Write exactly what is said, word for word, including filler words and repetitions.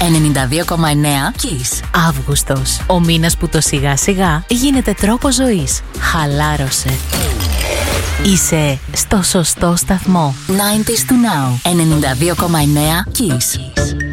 ενενήντα δύο κόμμα εννέα Kiss. Αύγουστος. Ο μήνας που το σιγά σιγά γίνεται τρόπο ζωής. Χαλάρωσε. Είσαι στο σωστό σταθμό. ενενήντα του Now. ενενήντα δύο κόμμα εννέα Kiss.